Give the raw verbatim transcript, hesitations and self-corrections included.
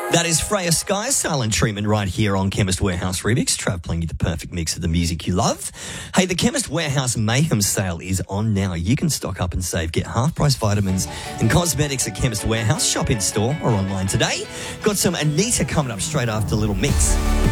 That is Freya Sky's Silent Treatment right here on Chemist Warehouse Remix. Trav playing you the perfect mix of the music you love. Hey, the Chemist Warehouse Mayhem sale is on now. You can stock up and save. Get half-price vitamins and cosmetics at Chemist Warehouse. Shop in store or online today. Got some Anita coming up straight after Little Mix.